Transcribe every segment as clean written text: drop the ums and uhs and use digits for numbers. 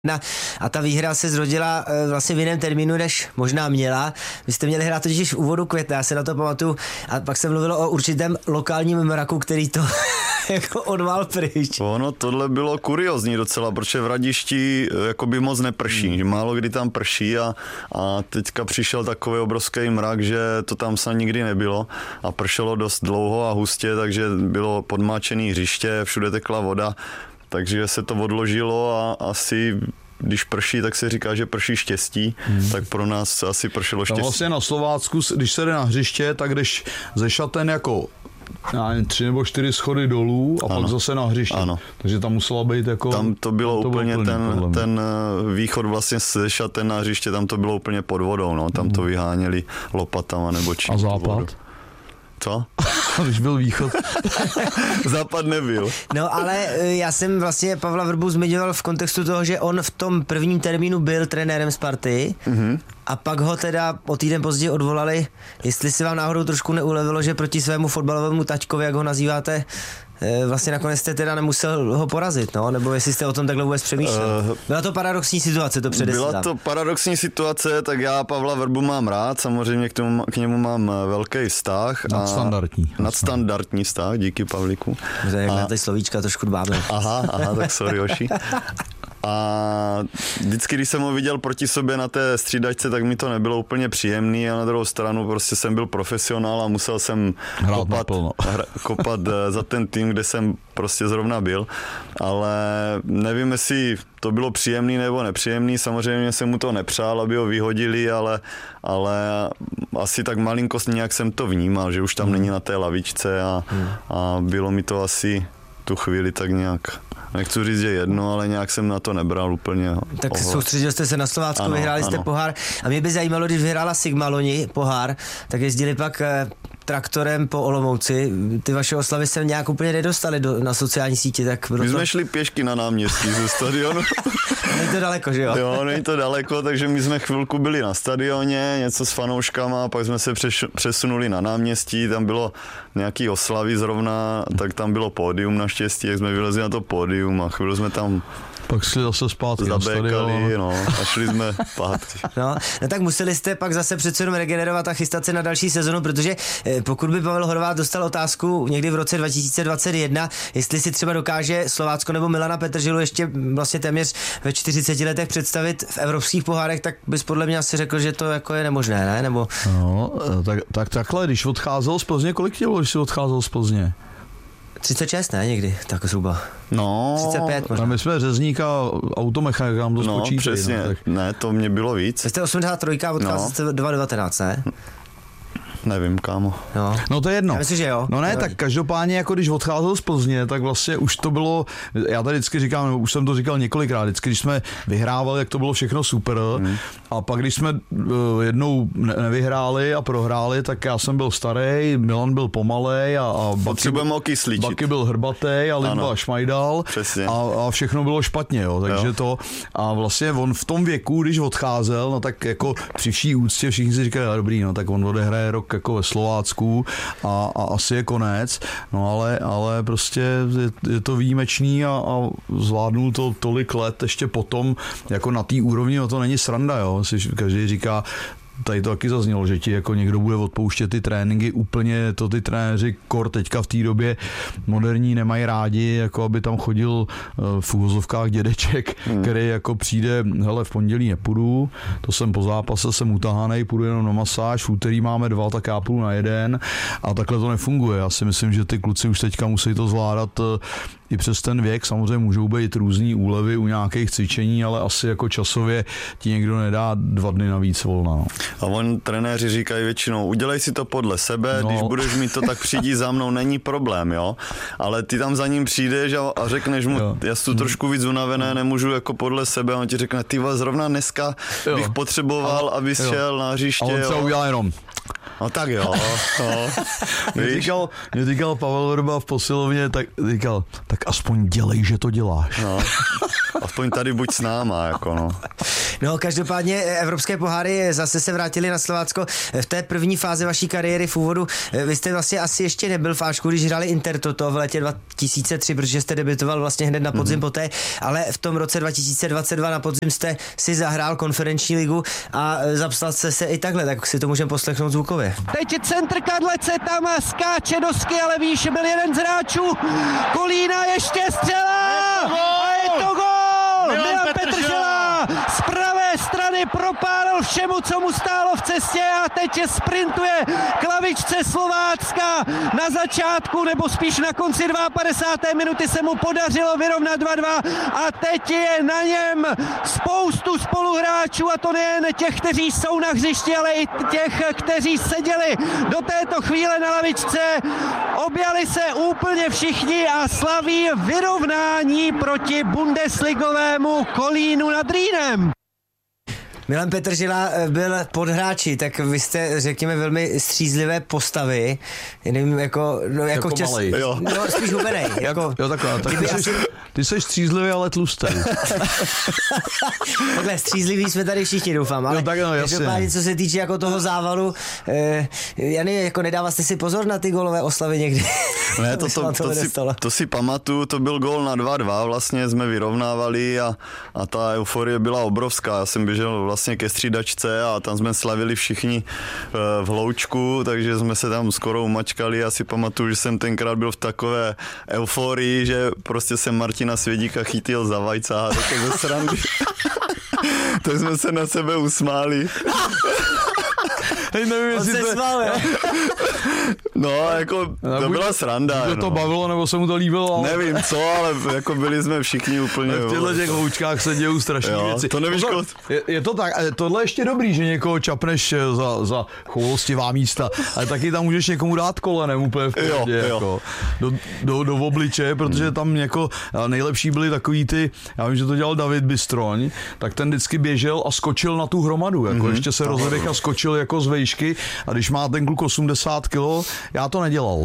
A ta výhra se zrodila vlastně v jiném termínu, než možná měla. Vy jste měli hrát totiž v úvodu května, já se na to pamatuju. A pak se mluvilo o určitém lokálním mraku, který to jako odval pryč. Ono tohle bylo kuriozní docela, protože v Hradišti jakoby moc neprší, že málo kdy tam prší a teďka přišel takový obrovský mrak, že to tam snad nikdy nebylo a pršelo dost dlouho a hustě, takže bylo podmáčené hřiště, všude tekla voda. Takže se to odložilo a asi, když prší, tak se říká, že prší štěstí, tak pro nás asi pršelo štěstí. Vlastně na Slovácku, když se jde na hřiště, tak jdeš ze Šaten jako 3 nebo 4 schody dolů a pak zase na hřiště. Ano. Takže tam musela být jako... Tam to bylo úplně ten východ vlastně ze Šaten na hřiště, tam to bylo úplně pod vodou, no. Tam to vyháněli lopatama nebo čím. A západ? Co? Když byl východ. Západ nebyl. No ale já jsem vlastně Pavla Vrbu zmiňoval v kontextu toho, že on v tom prvním termínu byl trenérem Sparty a pak ho teda o týden později odvolali. Jestli si vám náhodou trošku neulevilo, že proti svému fotbalovému taťkovi, jak ho nazýváte, vlastně nakonec jste teda nemusel ho porazit, no? Nebo jestli jste o tom takhle vůbec přemýšlel. Byla to paradoxní situace, to předesílám. Byla to paradoxní situace, tak já Pavla Vrbu mám rád, samozřejmě k němu mám velký vztah. Nadstandardní vztah, díky Pavlíku. Jak tady slovíčka trošku dbáme. Aha, tak sorry, Oši. A vždycky, když jsem ho viděl proti sobě na té střídačce, tak mi to nebylo úplně příjemný a na druhou stranu prostě jsem byl profesionál a musel jsem kopat za ten tým, kde jsem prostě zrovna byl, ale nevím, jestli to bylo příjemný nebo nepříjemný, samozřejmě jsem mu to nepřál, aby ho vyhodili, ale asi tak malinkost nějak jsem to vnímal, že už tam není na té lavičce a bylo mi to asi tu chvíli tak nějak, nechci říct, že jedno, ale nějak jsem na to nebral úplně. Tak soustředil jste se na Slovácko, vyhráli jste pohár a mě by zajímalo, když vyhrála Sigma loni pohár, tak jezdili pak traktorem po Olomouci. Ty vaše oslavy se nějak úplně nedostali na sociální sítě, tak proto... My jsme šli pěšky na náměstí ze stadionu. Není to daleko, že jo? Jo, není to daleko, takže my jsme chvilku byli na stadioně, něco s fanouškama, pak jsme se přesunuli na náměstí, tam bylo nějaký oslavy zrovna, tak tam bylo pódium naštěstí, jak jsme vylezli na to pódium a chvíli jsme tam pak šli zase zpátky na stadion. No, a šli jsme zpátky. No, tak museli jste pak zase přece jenom regenerovat a chystat se na další sezonu, protože pokud by Pavel Horváth dostal otázku někdy v roce 2021, jestli si třeba dokáže Slovácko nebo Milana Petrželu ještě vlastně téměř ve 40 letech představit v evropských pohárech, tak bys podle mě asi řekl, že to jako je nemožné, ne? Nebo... No, tak takhle, když odcházel z Plzně, kolik tě bylo, když jsi odcházel z Plzně? 36, ne, někdy, tak zhruba. No, 35 možná. A my jsme řezník a automechanik, nám to spočítali. Přesně, no, tak... ne, to mě bylo víc. Vy jste 83 a odcházel jste 2019, ne? Nevím, kámo. No to je jedno. Já myslím, že jo. No ne, tak každopádně, jako když odcházel z Plzně, tak vlastně už to bylo, já tady vždycky říkám, nebo už jsem to říkal několikrát, vždycky, když jsme vyhrávali, jak to bylo všechno super, a pak když jsme jednou nevyhráli a prohráli, tak já jsem byl starý, Milan byl pomalej a Baky byl hrbatej a Lidba šmajdal a všechno bylo špatně, jo, takže to a vlastně on v tom věku, když odcházel, no tak jako při vší úctě všichni si říkali, dobrý, no tak on odehraje rok jako ve Slovácku a asi je konec, no ale prostě je to výjimečný a zvládnul to tolik let ještě potom, jako na té úrovni, no to není sranda, jo, si každý říká, tady to taky zaznělo, že ti jako někdo bude odpouštět ty tréninky, úplně to ty trenéři kor teďka v té době moderní nemají rádi, jako aby tam chodil v úvozovkách dědeček, který jako přijde, hele, v pondělí nepůjdu, to jsem po zápase, jsem utahanej, půjdu jenom na masáž, v úterý máme 2, tak já půjdu na 1 a takhle to nefunguje. Já si myslím, že ty kluci už teďka musí to zvládat i přes ten věk, samozřejmě můžou být různý úlevy u nějakých cvičení, ale asi jako časově ti někdo nedá 2 dny navíc volna. No. A trenéři říkají většinou, udělej si to podle sebe, když budeš mít to, tak přijdi za mnou, není problém, jo. Ale ty tam za ním přijdeš a řekneš mu, já jsem trošku víc unavené, nemůžu jako podle sebe, a on ti řekne, ty zrovna dneska bych potřeboval, abys šel na hřiště. A on se udělá jenom. No tak jo. Mě říkal Pavel Vrba v posilovně, tak říkal, tak aspoň dělej, že to děláš. No. Aspoň tady buď s náma, jako no. No, každopádně evropské poháry zase se vrátili na Slovácko. V té první fázi vaší kariéry v úvodu, vy jste vlastně asi ještě nebyl v Ačku, když hráli Intertoto v letě 2003, protože jste debitoval vlastně hned na podzim poté, ale v tom roce 2022 na podzim jste si zahrál konferenční ligu a zapsal jste se i takhle, tak si to můžeme poslechnout zvukově. Teď centr Kadlece tam skáče do sky, ale výš byl jeden z hráčů. Kolína ještě střela! A je to gól! Milan Petržela z pravé strany propálil všemu, co mu stálo v cestě a teď sprintuje k lavičce Slovácka. Na začátku, nebo spíš na konci 52. minuty se mu podařilo vyrovnat 2-2 a teď je na něm spoustu spoluhráčů, a to nejen těch, kteří jsou na hřišti, ale i těch, kteří seděli do této chvíle na lavičce. Objali se úplně všichni a slaví vyrovnání proti bundesligovému Kolínu nad Rýnem. Milan Petržela byl pod hráči, tak vy jste, řekněme, velmi střízlivé postavy. Nevím, jako malej. No, spíš hubenej. Jo, takhle. Tak ty jsi střízlivý, ale tlustý. Takhle střízliví jsme tady všichni, doufám. Ale každopádně, co se týče jako toho závalu, Jany, jako nedával jste si pozor na ty gólové oslavy někdy? Ne, to si pamatuju, to byl gól na 2-2, vlastně jsme vyrovnávali a ta euforie byla obrovská. Já jsem běžel vlastně ke střídačce a tam jsme slavili všichni v hloučku, takže jsme se tam skoro umačkali. Já si pamatuju, že jsem tenkrát byl v takové euforii, že prostě jsem Martina Svědíka chytil za vajca a takové ze srandy. Tak jsme se na sebe usmáli. Hej, nevím, on se smál, jo? No, jako to byla sranda. To bavilo, nebo se mu to líbilo? Ale... Nevím co, ale jako byli jsme všichni úplně... V těchto těch houčkách se dějou strašné věci. To nevíš, je to tak, tohle je ještě dobrý, že někoho čapneš za choulostivá místa, ale taky tam můžeš někomu dát kolenem úplně v pohodě, jako, do obliče, protože tam jako nejlepší byli takový ty, já vím, že to dělal David Bystroň, tak ten vždycky běžel a skočil na tu hromadu, jako ještě se rozvedl a skočil jako z vejšky, a když má ten kluk 80 kilo, já to nedělal.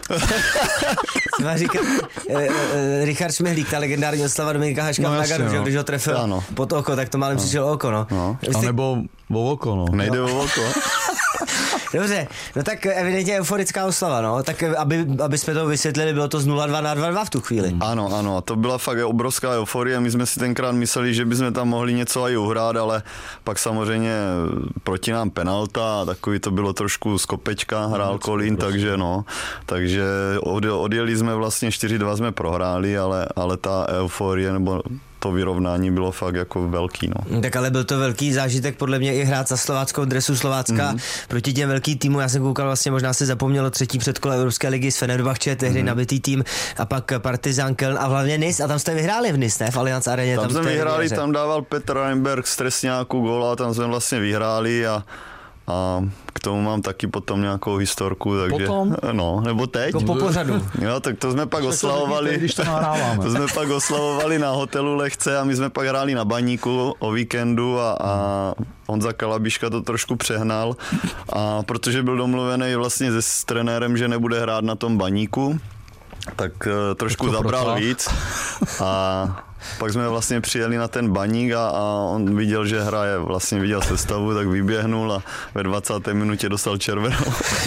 Richard Šmehlík, ta legendární oslava Dominika Haška v Nagaru, že když ho trefil pod oko, tak to málem přišel oko, no. A nebo o oko, no. Nejde o oko. Dobře, no tak evidentně euforická oslava, no, tak aby jsme to vysvětlili, bylo to z 0-2 na 2-2 v tu chvíli. Ano, a to byla fakt obrovská euforie, my jsme si tenkrát mysleli, že bychom tam mohli něco i uhrát, ale pak samozřejmě proti nám penalta a takový to bylo trošku z kopečka, hrál Kolín, takže odjeli jsme vlastně 4-2 jsme prohráli, ale ta euforie nebo to vyrovnání bylo fakt jako velký, no. Tak ale byl to velký zážitek podle mě i hrát za slováckou dresu Slovácka proti těm velkým týmům. Já jsem koukal, vlastně možná se zapomnělo třetí předkole Evropské ligy s Fenerbahče, tehdy nabitý tým, a pak Partizan Köln a hlavně Nice, a tam jste vyhráli v Nice, ne? V Allianz Areně. Tam jsme vyhráli, tam dával Petr Reinberg z trestňáku góla, tam jsme vlastně vyhráli a k tomu mám taky potom nějakou historku, takže... Potom? No, nebo teď. Po pořadu. Jo, tak to jsme pak oslavovali. Když to nahráváme. To jsme pak oslavovali na hotelu Lehce a my jsme pak hráli na Baníku o víkendu a Honza Kalabiška to trošku přehnal, a protože byl domluvený vlastně s trenérem, že nebude hrát na tom Baníku, tak trošku zabral víc a pak jsme vlastně přijeli na ten Baník a on viděl, že hraje, vlastně viděl sestavu, tak vyběhnul a ve 20. minutě dostal červenou.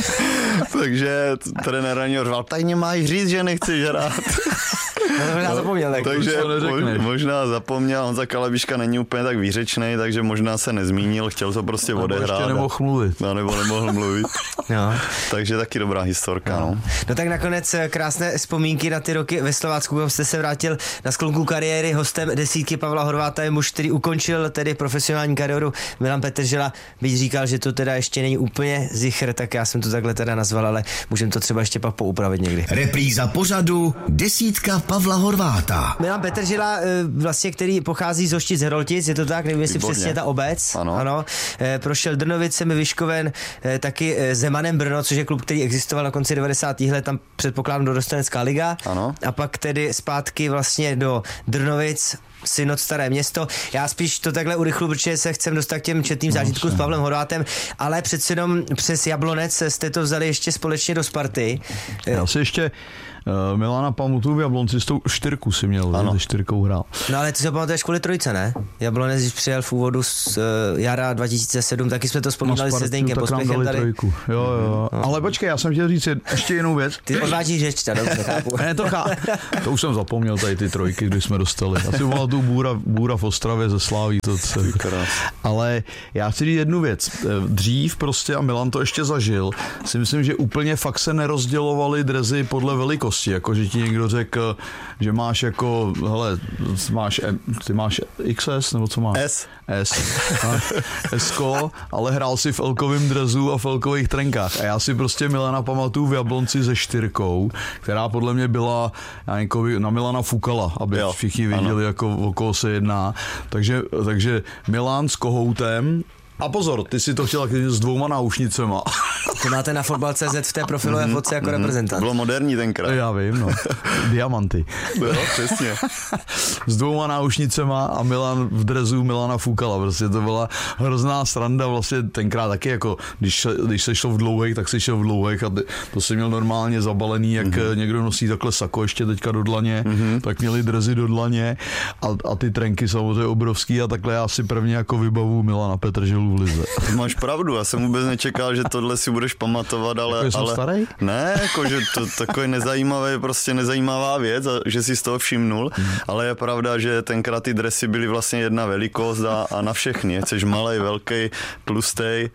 Takže trenér Raňo řval, tak nemáš říct, že nechceš hrát. Možná zapomněl. Takže možná zapomněl, Honza Kalabiška není úplně tak výřečnej, takže možná se nezmínil, chtěl to prostě odehrát. Ještě nemohl mluvit. Nebo nemohl mluvit. No. Takže taky dobrá historka. No tak nakonec krásné vzpomínky na ty roky ve Slovácku, kam jste se vrátil na sklonku kariéry. Hostem desítky Pavla Horváta je muž, který ukončil tedy profesionální kariéru, Milan Petržela. Byť říkal, že to teda ještě není úplně zichr, tak já jsem to takhle teda nazval, ale můžeme to třeba ještě pak poupravit někdy. Repríza pořadu desítka Pavla Horváta. Milan Petržela, vlastně, který pochází z Hoštic Hroltic, je to tak, nevím, jestli přesně ta obec. Ano. Prošel Drnovicemi, Vyškoven, taky Zemanem Brno, což je klub, který existoval na konci 90. let, tam předpokládám dorostenecká liga. Ano. A pak tedy zpátky vlastně do Drnovic Synod Staré Město. Já spíš to takhle urychlu, protože se chcem dostat k těm četným zážitkům s Pavlem Horvátem, ale přece jenom přes Jablonec jste to vzali ještě společně do Sparty. Já si ještě Milana pamatuju v Jablonci s tou 4 si měl, se 4 hrál. No ale ty se pamatuješ kvůli trojce, ne? Jablonec, když přijel v úvodu z jara 2007, taky jsme to vzpomínali se Zdeňkem Pospěchem tady. Trojku. Jo. No. Ale počkej, já jsem chtěl říct ještě jinou věc. Ty odvážíš řeč, dobře, chápu. Ne, to už jsem zapomněl tady ty trojky, když jsme dostali. Asi byla tu bůra v Ostravě ze Sláví. Ale já chci říct jednu věc. Dřív prostě, a Milan to ještě zažil, si myslím, že úplně fakt se nerozdělovali dresy podle velikosti. Jako, že ti někdo řekl, že máš jako, hele, ty máš XS, nebo co máš? S-ko, ale hrál si v Elkovým dresu a v Elkových trenkách. A já si prostě Milana pamatuju v Jablonci se 4, která podle mě byla na Milana Fukala, aby všichni věděli, jako o koho se jedná. Takže Milan s kohoutem. A pozor, ty si to chtěla s 2 náušnicema. To máte na Fotbal.cz v té profilové fotce jako reprezentant. Bylo moderní tenkrát. Já vím, no. Diamanty. Jo, přesně. S 2 náušnicema a Milan v dresu Milana Fukala. Prostě to byla hrozná sranda vlastně tenkrát taky, jako když se šlo v dlouhých, tak se šel v dlouhých a to si měl normálně zabalený, jak někdo nosí takhle sako ještě teďka do dlaně, tak měli dresy do dlaně a ty trenky samozřejmě obrovský a takhle já si prvně jako vybavu Milana Petrželu v lize. Máš pravdu, já jsem vůbec nečekal, že tohle si budeš pamatovat, ale... Jsem starý? Ne, jako, že to takový nezajímavá věc, a že si z toho všimnul, ale je pravda, že tenkrát ty dresy byly vlastně jedna velikost a na všechny, chceš malej, velký, tlustej.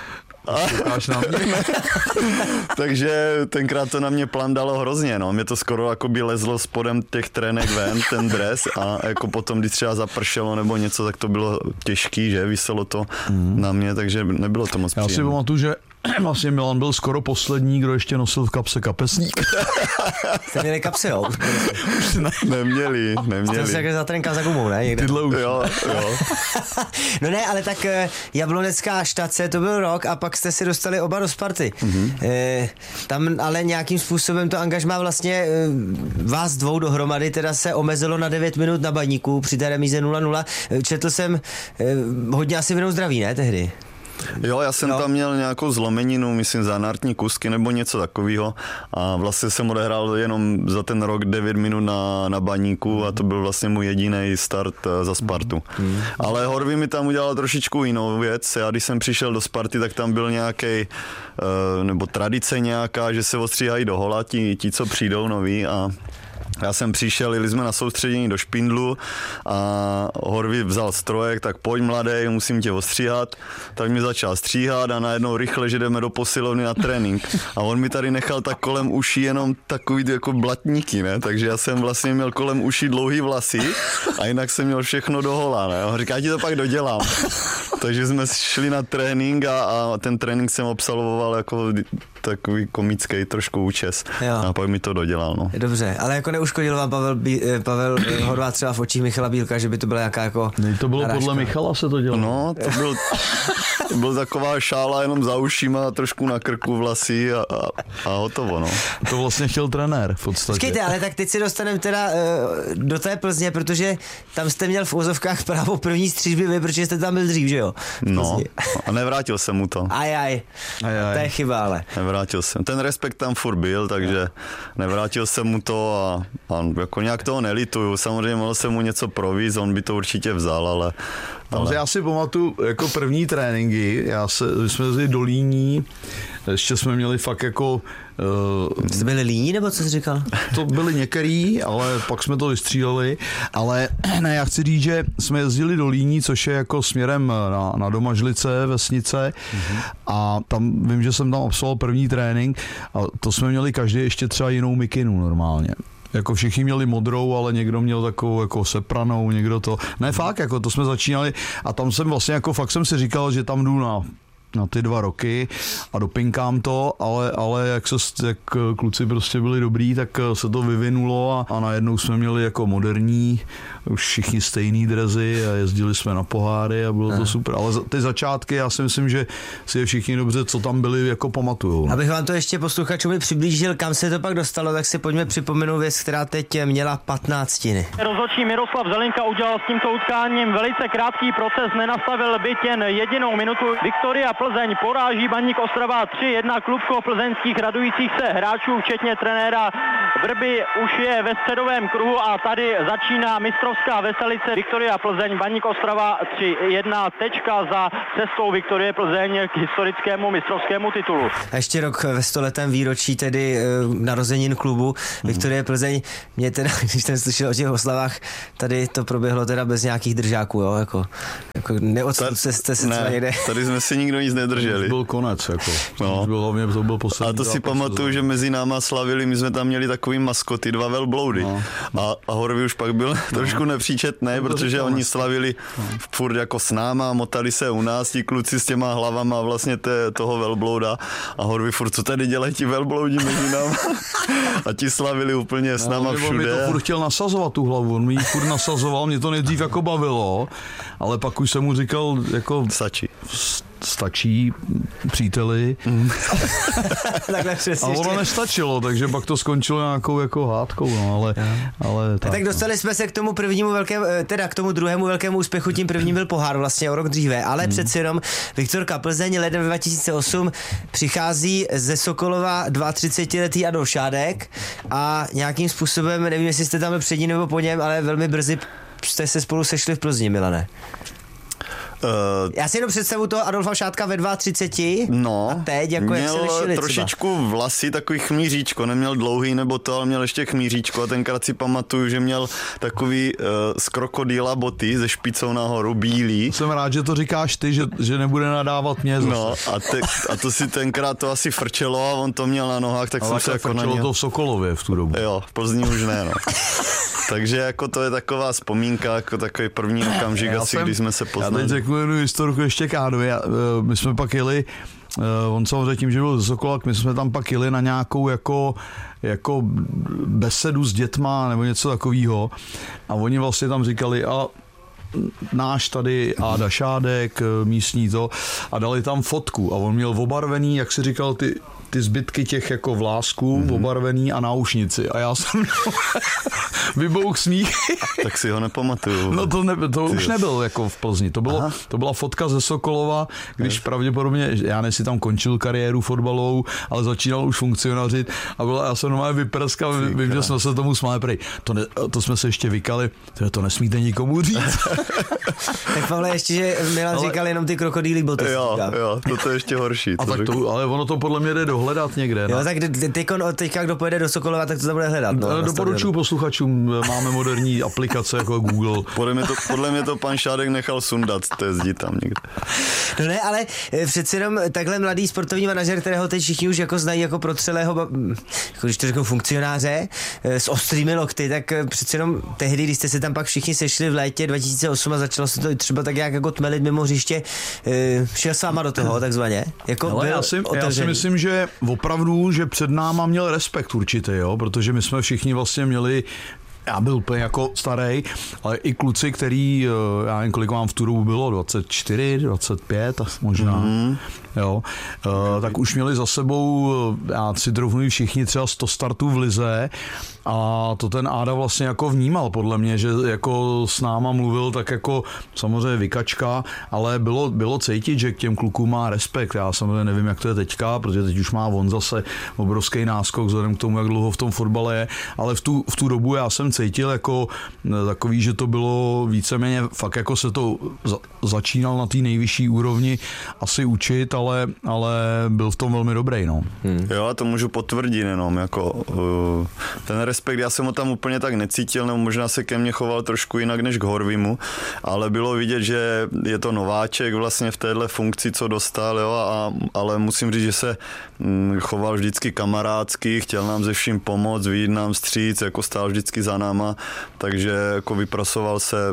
Takže tenkrát to na mě plandalo hrozně, no. Mě to skoro jako by lezlo spodem těch trenek ven, ten dres a jako potom, když třeba zapršelo nebo něco, tak to bylo těžký, že viselo to na mě, takže nebylo to moc příjemné. Já si pamatuju, že vlastně Milan byl skoro poslední, kdo ještě nosil v kapse kapesník. Jste měli kapsy, jo? Neměli. Jste se za trenka za gumou, ne? Někde. Tyhle už. Jo. No ne, ale tak Jablonecká štace, to byl rok a pak jste si dostali oba do Sparty. Tam ale nějakým způsobem to angažmá vlastně vás 2 dohromady teda se omezilo na 9 minut na Baníku při té remíze 0-0. Četl jsem hodně asi vinou zdraví, ne, tehdy? Jo, já jsem tam měl nějakou zlomeninu, myslím zanártní kusky nebo něco takového a vlastně jsem odehrál jenom za ten rok 9 minut na Baníku a to byl vlastně můj jediný start za Spartu. Ale Horvý mi tam udělal trošičku jinou věc. Já když jsem přišel do Sparty, tak tam byl nějaký nebo tradice nějaká, že se ostříhají do hola ti, co přijdou noví a já jsem přišel, jeli jsme na soustředění do Špindlu a Horvý vzal strojek, tak pojď mladej, musím tě ostříhat. Tak mi začal stříhat a najednou rychle, že jdeme do posilovny na trénink. A on mi tady nechal tak kolem uší jenom takový jako blatníky, ne? Takže já jsem vlastně měl kolem uší dlouhý vlasy a jinak jsem měl všechno do hola, ne? On říká, já ti to pak dodělám. Takže jsme šli na trénink a ten trénink jsem absolvoval jako takový komický trošku účes. Jo. A pak mi to dodělal, no. Dobře, ale jako neuškodil vám Pavel Horvát třeba v očích Michala Bílka, že by to byla jaká jako to bylo narážka. Podle Michala se to dělalo. No, to byl taková šála jenom za ušima, trošku na krku vlasy a hotovo, no. To vlastně chtěl trenér v podstatě. Počkejte, ale tak teď si dostaneme teda do té Plzně, protože tam jste měl v úzovkách právo první střížby vy, protože jste tam byl dřív, že jo? No, a nevrátil jsem mu to. Aj. To je chyba, ale. Nevrátil jsem. Ten respekt tam furt byl, takže nevrátil jsem mu to a jako nějak toho nelituju. Samozřejmě mohl jsem mu něco provízt, on by to určitě vzal, ale... Já si pamatuju jako první tréninky, když jsme jeli do Líní, ještě jsme měli fakt jako... Jste byli líní, nebo co jsi říkal? To byli některý, ale pak jsme to vystříleli, ale ne, já chci říct, že jsme jezdili do Líní, což je jako směrem na Domažlice, vesnice a tam vím, že jsem tam absolvoval první trénink a to jsme měli každý ještě třeba jinou mikinu normálně. Jako všichni měli modrou, ale někdo měl takovou jako sepranou, někdo to... Ne fakt, jako to jsme začínali a tam jsem vlastně jako fakt jsem si říkal, že tam jdu na ty 2 roky a dopinkám to, ale jak kluci prostě byli dobrý, tak se to vyvinulo a najednou jsme měli jako moderní, už všichni stejný drezy a jezdili jsme na poháry a bylo to super. Ale ty začátky, já si myslím, že si je všichni dobře, co tam byli, jako pamatujou. Abych vám to ještě posluchačům přiblížil, kam se to pak dostalo, tak si pojďme připomenout věc, která teď měla 15. Rozhodčí Miroslav Zelinka udělal s tímto utkáním velice krátký proces, nenastavil byt jen jedinou minutu. Viktoria Plzeň poráží Baník Ostrava 3-1. Klubko plzeňských radujících se hráčů, včetně trenéra Vrby, už je ve středovém kruhu a tady začíná mistrovská veselice. Viktoria Plzeň, Baník Ostrava 3-1. Tečka za cestou Viktorie Plzeň k historickému mistrovskému titulu. A ještě rok ve 100letém výročí tedy narozenin klubu Viktorie Plzeň. Mě teda, když jsem slyšel o těch oslavách, tady to proběhlo teda bez nějakých držáků, jo, jako neodstupte jste se třeba někde. Tady jsme si nikdo nic nedrželi. Byl konec, jako. To byl poslední. A to si pamatuju, že mezi náma slavili, my jsme tam měli takový maskoty, 2 velbloudy. A Horvy už pak byl trošku nepříčetný, protože oni slavili furt jako s náma, motali se u nás, ti kluci s těma hlavama vlastně toho velblouda a Horvy furt, co tady dělají ti velbloudi mezi náma? A ti slavili úplně s náma všude. On mi to furt chtěl nasazovat tu hlavu, on mi ji furt nasazoval, mě to nejdřív jako bavilo, ale pak už jsem mu říkal, jako stačí, příteli. A ono nestačilo, takže pak to skončilo nějakou jako hádkou, no, ale tak dostali jsme se k tomu prvnímu k tomu druhému velkému úspěchu, tím prvním byl pohár vlastně o rok dříve, ale přeci jenom Viktorka Plzeň leden 2008 přichází ze Sokolova 32letý Adolf Šádek a nějakým způsobem, nevím, jestli jste tam byl před ním nebo po něm, ale velmi brzy jste se spolu sešli v Plzni, Milane. Já si jenom představu toho Adolfa Šádka ve 32 a teď, jako jak se lišili měl trošičku vlasy, takový chmíříčko, neměl dlouhý nebo to, ale měl ještě chmíříčko a tenkrát si pamatuju, že měl takový z krokodýla boty ze špicou nahoru, bílý. Jsem rád, že to říkáš ty, že nebude nadávat mě zase. No a to si tenkrát to asi frčelo a on to měl na nohách, tak jsem se jako na něj... to v Sokolově v tu dobu. Jo, v Plzni už ne, no. Takže jako to je taková vzpomínka, jako takový první okamžik asi, když jsme se poznali. Já teď řeknu jednu historku ještě Kádovi. My jsme pak jeli, on samozřejmě tím, že byl ze Sokola, my jsme tam pak jeli na nějakou jako besedu s dětma nebo něco takového. A oni vlastně tam říkali, a náš tady Áda Šádek, místní to, a dali tam fotku a on měl obarvený, jak si říkal, ty zbytky těch jako vlásků, obarvený a náušnici. A já jsem vybouch smích. Tak si ho nepamatuju. No to už nebyl jako v Plzni. To byla fotka ze Sokolova, když pravděpodobně, já nevím, si tam končil kariéru fotbalovou, ale začínal už funkcionařit a já jsem normálně vyprskal, vím, že jsme se tomu smáli prej. To jsme se ještě vykali, to nesmíte nikomu říct. Tak Pavle, ještě, že Milan říkal jenom ty krokodýlí boty. Jo, to je ještě horší. A tak ale ono to podle mě jde dohledat někde. Jo, tak teďka, kdo pojede do Sokolova, tak to bude hledat. No, doporučuji posluchačům, máme moderní aplikace jako Google. Podle mě to pan Šádek nechal sundat, to jezdí tam někde. No ne, ale přeci jenom takhle mladý sportovní manažer, kterého teď všichni už jako znají jako protřelého, jako když to řeknu funkcionáře, s ostrými lokty, tak přeci jenom tehdy, když jste se tam pak všichni sešli v létě 2008 a začalo se to třeba tak jako tmelit mimo hřiště, šel s váma do toho takzvaně? Jako já si myslím, že opravdu, že před náma měl respekt určitě, jo, protože my jsme všichni vlastně měli, já byl úplně jako starý, ale i kluci, který, já nevím, kolik vám v tu dobu bylo, 24, 25 možná, jo, tak už měli za sebou, já si troufnu všichni třeba 100 startů v lize a to ten Áda vlastně jako vnímal podle mě, že jako s náma mluvil tak jako samozřejmě vykačka, ale bylo cítit, že k těm klukům má respekt. Já samozřejmě nevím, jak to je teďka, protože teď už má on zase obrovský náskok vzhledem k tomu, jak dlouho v tom fotbale je, ale v tu dobu já jsem cítil jako takový, že to bylo víceméně fakt jako se to začínal na té nejvyšší úrovni asi učit, ale byl v tom velmi dobrý, no. Jo, a to můžu potvrdit jenom, jako ten respekt, já jsem ho tam úplně tak necítil, nebo možná se ke mně choval trošku jinak než k Horvimu, ale bylo vidět, že je to nováček vlastně v téhle funkci, co dostal, jo, ale musím říct, že se choval vždycky kamarádsky, chtěl nám ze vším pomoct, vyjít nám vstříc, jako stál vždycky za náma, takže jako vypracoval se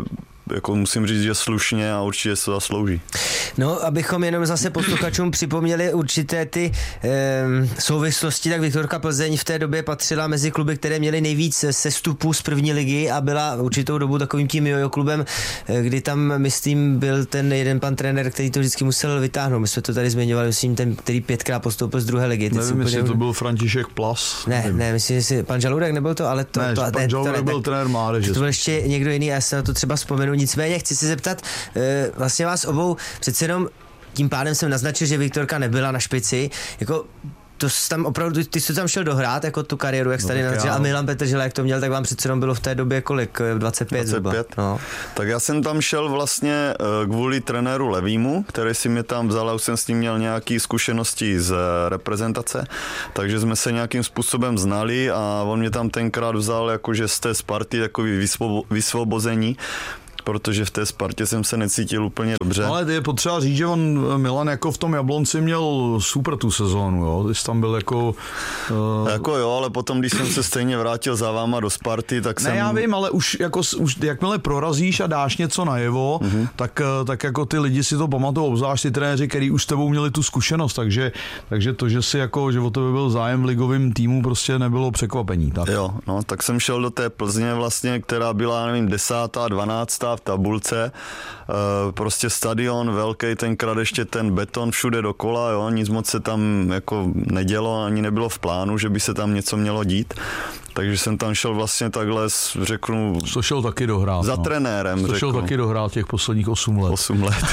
jako musím říct, že slušně a určitě se zaslouží. No, abychom jenom zase posluchačům připomněli určité ty souvislosti, tak Viktorka Plzeň v té době patřila mezi kluby, které měly nejvíc sestupů z první ligy a byla určitou dobu takovým tím jojo klubem, kdy tam, myslím, byl ten jeden pan trenér, který to vždycky musel vytáhnout. My jsme to tady zmiňovali, myslím, ten, který 5krát postoupil z druhé ligy. Nevím, jestli to byl František Plas. Ne, myslím, že pan Žaludek nebyl to, ale to... Ne, pan Žaludek byl trenér mládeže. To byl ještě někdo jiný a já se na to třeba vzpomenu. Nicméně chci se zeptat vlastně vás obou, přece jenom tím pádem jsem naznačil, že Viktorka nebyla na špici, jako to tam opravdu, ty jsi tam šel dohrát jako tu kariéru, jak jsi tady naznačil, a Milan Petržela, jak to měl, tak vám přece jenom bylo v té době kolik? 25 zhruba. No. Tak já jsem tam šel vlastně kvůli trenéru Levýmu, který si mě tam vzal a už jsem s ním měl nějaké zkušenosti z reprezentace, takže jsme se nějakým způsobem znali a on mě tam tenkrát vzal jakože z té Sparty takový vysvobození, protože v té Spartě jsem se necítil úplně dobře. Ale je potřeba říct, že on, Milan, jako v tom Jablonci měl super tu sezónu, jo? Ty jsi tam byl jako... Jako jo, ale potom, když jsem se stejně vrátil za váma do Sparty, tak jsem... Ne, já vím, ale už jakmile prorazíš a dáš něco najevo, tak jako ty lidi si to pamatují, obzvlášť ty trenéři, který už s tebou měli tu zkušenost, takže to, že si jako, že o tebe byl zájem v ligovém týmu, prostě nebylo překvapení. Tak. Jo, no, tak jsem šel do té Plzně vlastně, která byla, nevím, 10., 12. v tabulce, prostě stadion velký, tenkrát ještě ten beton všude dokola, jo, nic moc se tam jako nedělo, ani nebylo v plánu, že by se tam něco mělo dít. Takže jsem tam šel vlastně takhle, řeknu... To šel taky dohrát. Za trenérem, to šel taky dohrát těch posledních 8 let. 8 let.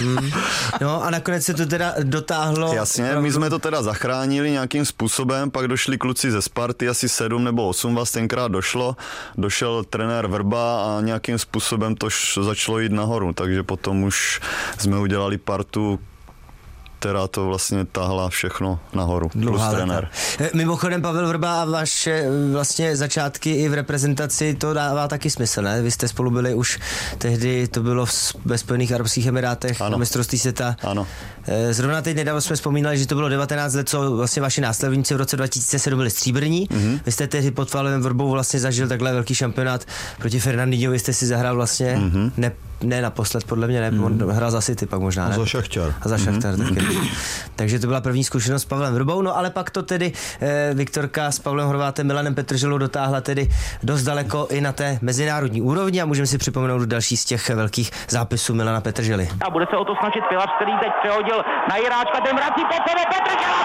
No a nakonec se to teda dotáhlo... Jasně, my jsme to teda zachránili nějakým způsobem, pak došli kluci ze Sparty, asi 7 nebo 8 vás tenkrát došel trenér Vrba a nějakým způsobem to začalo jít nahoru, takže potom už jsme udělali partu, která to vlastně tahla všechno nahoru, plus trenér. Mimochodem Pavel Vrba a vaše vlastně začátky i v reprezentaci, to dává taky smysl, ne? Vy jste spolu byli už tehdy, to bylo ve Spojených arabských emirátech, na mistrovství světa. Ano. Zrovna teď nedávno jsme vzpomínali, že to bylo 19 let, co vlastně vaši následovníci v roce 2007 byli stříbrní. Vy jste tehdy pod Pavlem Vrbou vlastně zažil takhle velký šampionát proti Fernandinhovi, jste si zahrál vlastně ne naposled, podle mě ne, on hrál za City pak možná, ne? A za Šachtar. A za Šachtar taky. Takže to byla první zkušenost s Pavlem Vrbou, no ale pak to tedy Viktorka s Pavlem Horvátem, Milanem Petrželou dotáhla tedy dost daleko i na té mezinárodní úrovni a můžeme si připomenout další z těch velkých zápisů Milana Petržely. A bude se o to snažit Pilař, který teď přehodil na Jiráčka, ten vrací pod sebe Petržela!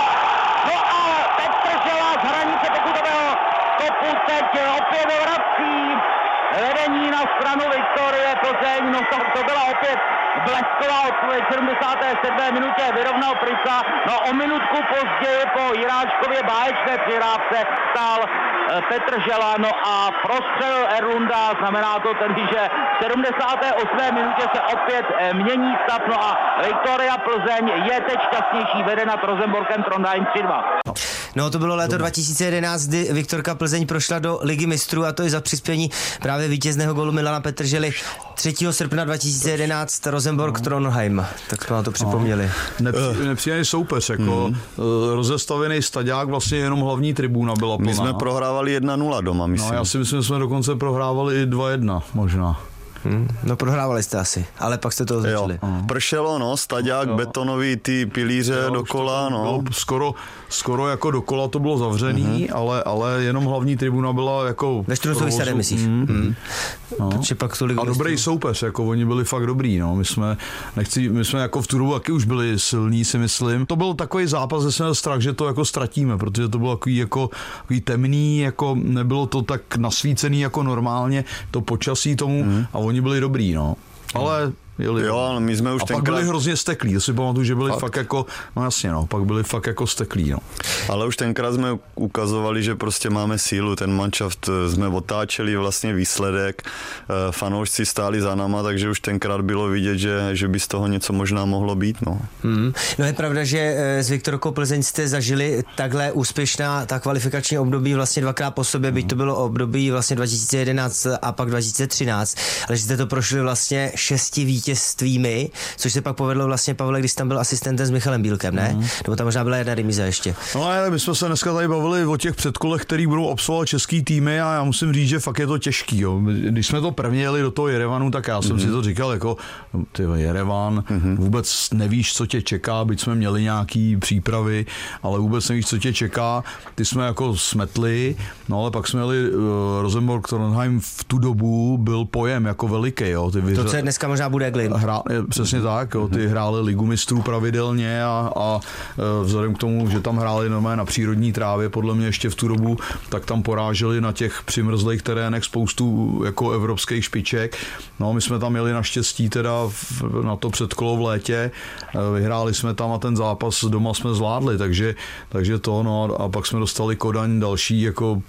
No a Petržela z hranice pokutového kopu teď opět vrací vedení na stranu Viktorie Plzeň, no to byla opět blesková odpověď, 77. minutě vyrovnal Prica, no o minutku později po Jiráčkově báječné přihrávce stál Petržela, no a prostřel Erlunda, znamená to tedy, že v 78. minutě se opět mění stav, no a Viktoria Plzeň je teď šťastnější, vede nad Rosenborkem Trondheim 3-2. No to bylo léto 2011, kdy Viktorka Plzeň prošla do Ligy mistrů a to i za přispění právě vítězného gólu Milana Petržely 3. srpna 2011 Rosenborg Trondheim. Tak jsme na to připomněli. Nepříjemný soupeř, jako rozestavený staďák, vlastně jenom hlavní tribuna byla plná. My jsme prohrávali 1-0 doma, myslím. No já si myslím, že jsme dokonce prohrávali i 2-1 možná. No prohrávali jste asi, ale pak jste to označili. Pršelo, no, staďák, betonový ty pilíře dokola, no. Skoro jako dokola to bylo zavřený, ale jenom hlavní tribuna byla jako... Ve Štruncových sadech, myslíš? No. Pak a dobrý soupeř, jako oni byli fakt dobrý, no. My jsme jako v tu dobu taky už byli silní, si myslím. To byl takový zápas, že jsem měl strach, že to jako ztratíme, protože to bylo takový temný, jako nebylo to tak nasvícený jako normálně, to počasí tomu a oni byli dobrý, no. Ale jo, ale my jsme už tenkrát... pak byli hrozně steklí, to si pamatuju, že byli fakt jako, no jasně, no, pak byli fakt jako steklí, no. Ale už tenkrát jsme ukazovali, že prostě máme sílu, ten manšaft jsme otáčeli vlastně výsledek, fanoušci stáli za náma, takže už tenkrát bylo vidět, že by z toho něco možná mohlo být, no. No je pravda, že s Viktorkou Plzeň jste zažili takhle úspěšná ta kvalifikační období vlastně dvakrát po sobě, byť to bylo období vlastně 2011 a pak 2013, ale že jste to prošli vlastně 6 vítězství vítězstvími, což se pak povedlo vlastně, Pavle, když tam byl asistentem s Michalem Bílkem, ne? Nebo tam možná byla jedna remíza ještě. No ale my jsme se dneska tady bavili o těch předkolech, který budou absolvovat český týmy a já musím říct, že fakt je to těžký. Jo. Když jsme to prvně jeli do toho Jerevanu, tak já jsem si to říkal jako ty Jerevan, vůbec nevíš, co tě čeká, byť jsme měli nějaký přípravy, ale vůbec nevíš, co tě čeká. Ty jsme jako smetli, no ale pak jsme jeli Rosenborg Trondheim, v tu dobu byl pojem jako veliký. Jo. To, co je dneska možná bude Glin. Přesně tak, jo. Ty hráli Ligu mistrů pravidelně a vzhledem k tomu, že tam hráli normálně na přírodní trávě, podle mě ještě v tu dobu, tak tam poráželi na těch přimrzlých terénech spoustu jako evropských špiček. No my jsme tam jeli naštěstí teda na to předkolo v létě, vyhráli jsme tam a ten zápas doma jsme zvládli, takže to, no a pak jsme dostali Kodaň další jako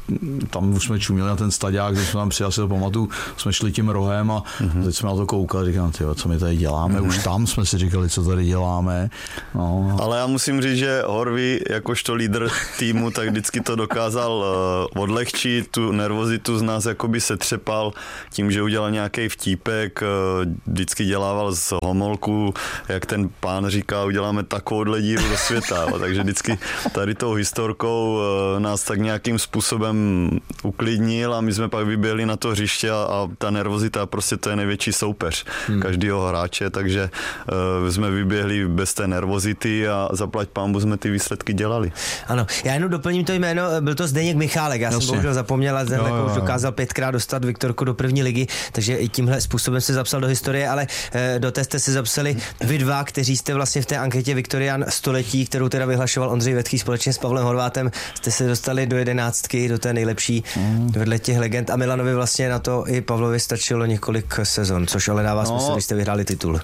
tam už jsme čuměli na ten staďák, když jsme tam přijeli, si to pamatuju, jsme šli tím rohem a teď jsme na to koukali, říkám, tyjo, co my tady děláme, už tam jsme si říkali, co tady děláme. No. Ale já musím říct, že Horvý, jakožto lídr týmu, tak vždycky to dokázal odlehčit, tu nervozitu z nás jakoby setřepal tím, že udělal nějaký vtípek, vždycky dělával z Homolku, jak ten pán říká, uděláme takovouhle díru do světa, takže vždycky tady tou historkou nás tak nějakým způsobem uklidnil a my jsme pak vyběhli na to hřiště a ta nervozita, prostě to je největší soupeř každého hráče, takže jsme vyběhli bez té nervozity a zaplať pánbu jsme ty výsledky dělali. Ano, já jenom doplním to jméno, byl to Zdeněk Michálek, já jsem bohužel zapomněl, ale už dokázal 5krát dostat Viktorku do první ligy, takže i tímhle způsobem se zapsal do historie, ale do té jste se zapsali vy dva, kteří jste vlastně v té anketě Viktorian století, kterou teda vyhlašoval Ondřej Vetký společně s Pavlem Horvátem, jste se dostali do 11, do té nejlepší vedle těch legend a Milanovi vlastně na to i Pavlovi stačilo několik sezon, což ale dává smysl, když jste vyhráli titul.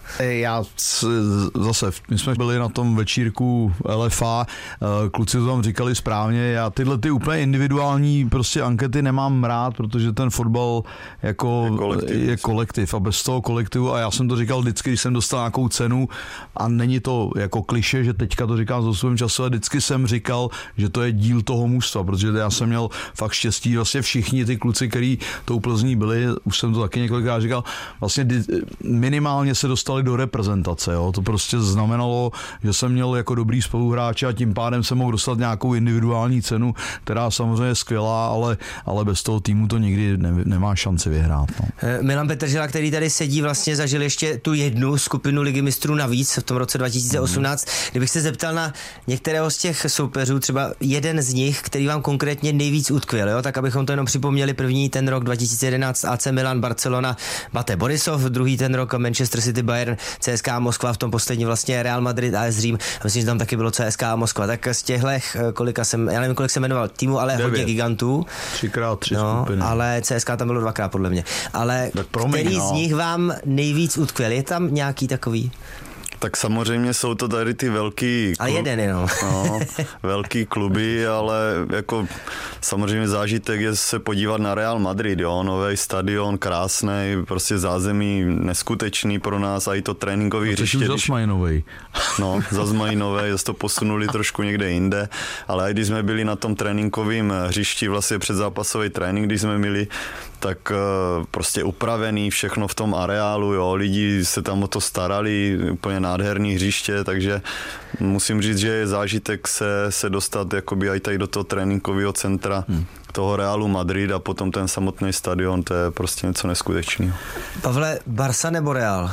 My jsme byli na tom večírku LFA, kluci to tam říkali správně, já tyhle ty úplně individuální prostě ankety nemám rád, protože ten fotbal jako je kolektiv a bez toho kolektivu, a já jsem to říkal vždycky, když jsem dostal nějakou cenu a není to jako kliše, že teďka to říkám s svým časem, vždycky jsem říkal, že to je díl toho mužstva, protože já jsem měl fakt štěstí, vlastně všichni ty kluci, kteří tou Plzní byli, už jsem to taky několikrát říkal, vlastně minimálně se dostali do reprezentace, jo. To prostě znamenalo, že jsem měl jako dobrý spoluhráče a tím pádem jsem mohl dostat nějakou individuální cenu, která samozřejmě je skvělá, ale bez toho týmu to nikdy nemá šanci vyhrát. No. Milan Petržela, který tady sedí, vlastně zažil ještě tu jednu skupinu Ligy mistrů navíc v tom roce 2018. Kdybych se zeptal na některého z těch soupeřů, třeba jeden z nich, který vám konkrétně nejvíc utkvěl, jo? Tak abychom to jenom připomněli, první ten rok 2011 AC Milan, Barcelona, Bate Borisov, druhý ten rok Manchester City, Bayern, CSKA Moskva, v tom poslední vlastně Real Madrid, AS Řím, myslím, že tam taky bylo CSKA Moskva, tak z těchto, já nevím, kolik jsem jmenoval týmu, ale 9. Hodně gigantů. 3x3 skupiny. Ale CSKA tam bylo 2krát podle mě. Ale který z nich vám nejvíc utkvěl? Je tam nějaký takový? Tak samozřejmě jsou to tady ty velký a jeden jenom. No, velký kluby, ale jako samozřejmě zážitek je se podívat na Real Madrid, jo, nový stadion, krásný, prostě zázemí neskutečný pro nás a i to tréninkový hřiště. Zas mají novej. No, zas mají novej, zase to posunuli trošku někde jinde, ale i když jsme byli na tom tréninkovém hřišti, vlastně předzápasový trénink, když jsme měli, tak prostě upravený všechno v tom areálu, jo, lidi se tam o to starali, úplně nádherný hřiště, takže musím říct, že je zážitek se dostat jakoby aj tady do toho tréninkového centra toho Realu Madrid a potom ten samotný stadion, to je prostě něco neskutečného. Pavle, Barsa nebo Real?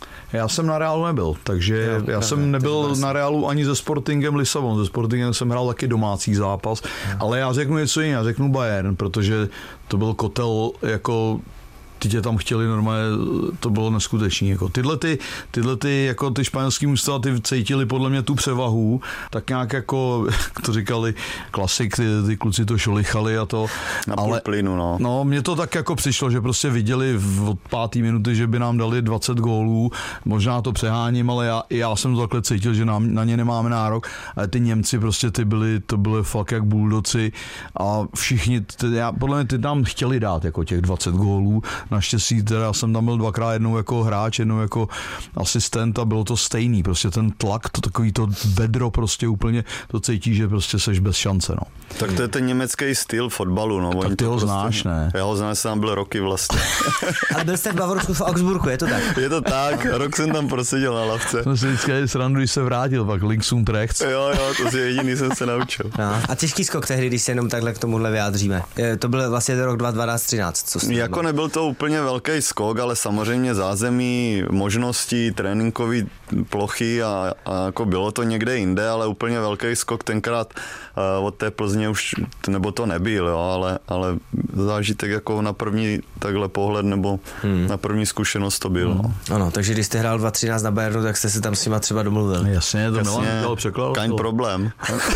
Já jsem na Realu nebyl, takže já jsem nebyl na Realu ani se Sportingem Lisabon. Se Sportingem jsem hrál taky domácí zápas, ale já řeknu něco jiného, já řeknu Bayern, protože to byl kotel jako ty tě tam chtěli normálně, to bylo neskutečný. Jako tyhle ty jako ty španělský mužstva, ty cítili podle mě tu převahu, tak nějak jako, jak to říkali, klasik, ty kluci to šolichali a to. Na plynu, no. No, mně to tak jako přišlo, že prostě viděli od 5. minuty, že by nám dali 20 gólů, možná to přeháním, ale já jsem to takhle cítil, že na ně nemáme nárok, ale ty Němci prostě to byly fakt jak buldoci a všichni, podle mě ty nám chtěli dát jako těch 20 gólů, naštěstí teda já jsem tam byl dvakrát, jednou jako hráč, jednou jako asistent a bylo to stejný, prostě ten tlak, to takový to vedro prostě úplně, to cítí, že prostě seš bez šance, no. Tak to je ten německý styl fotbalu, no. Tak ty ho znáš, ne? Já ho znám, jsem tam byl roky vlastně. Ale byl jste v Bavorsku v Augsburgu, je to tak? Je to tak, rok jsem tam proseděl na lavce. Jsem si vždycky srandu, když se vrátil, pak links und rechts. Jo, to je jediný jsem se naučil. No. A těžký skok tehdy, když se jenom takhle k tomuhle vyjádříme. To byl vlastně ten rok 2012-13. Jako nebyl to úplně velký skok, ale samozřejmě zázemí, možnosti, tréninkové plochy a jako bylo to někde jinde, ale úplně velký skok tenkrát od té Plzně už, nebo to nebyl, jo, ale zážitek jako na první takhle pohled nebo na první zkušenost to byl. No. Ano, takže když jste hrál 2013 na Bayernu, tak jste se tam s nima třeba domluvil. Jasně, to Milan překlad. Kaň problém.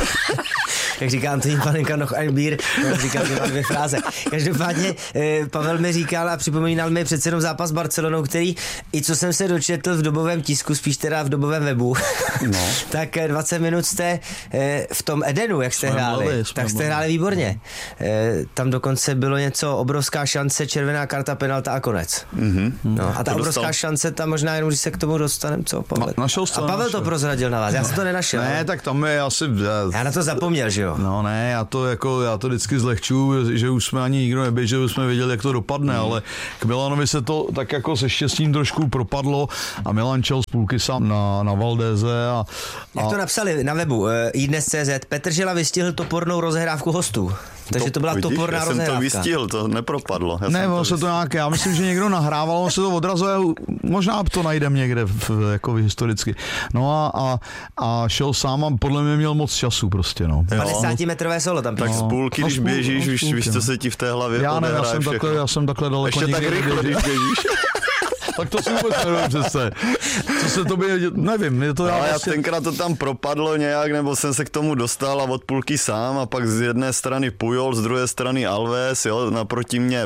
Jak říká Antonín Panenka, noch ein Bier, říkal ty dvě fráze. Každopádně Pavel mi říkal a připomínal mi přece jenom zápas s Barcelonou, který, i co jsem se dočetl v dobovém tisku, spíš teda v dobovém webu, tak 20 minut jste v tom Edenu, jak jste hráli, tak jste hráli výborně. Tam dokonce bylo něco, obrovská šance, červená karta, penalta a konec. No, a ta obrovská šance, tam možná jenom, když se k tomu dostaneme, co Pavel? A Pavel to prozradil na vás, já jsem to nenašel. Ne, tak tam je asi... Já na to zapomněl, že jo? No ne, já to vždycky zlehčuju, že už jsme ani nikdo neběžel, že jsme věděli, jak to dopadne, ale k Milanovi se to tak jako se štěstím trošku propadlo a Milan čel z půlky sám na Valdéze a jak to napsali na webu iDnes.cz, Petržela vystihl topornou rozehrávku hostů. Takže to byla toporná rozehrávka. Já jsem to vystihl, to nepropadlo. Já myslím, že někdo nahrával, on se to odrazuje, možná to najdem někde jako historicky. No a šel sám a podle mě měl moc času prostě, no. 50-metrové solo tam. Tak z půlky, když běžíš, víš, co se ti v té hlavě odehraje všechno. Já jsem takhle daleko ještě tak rychle, když běžíš. Tak to si vůbec nevím přece. Co se to by, nevím. Je to ale já tenkrát to tam propadlo nějak, nebo jsem se k tomu dostal a od půlky sám a pak z jedné strany Pujol, z druhé strany Alves, jo, naproti mě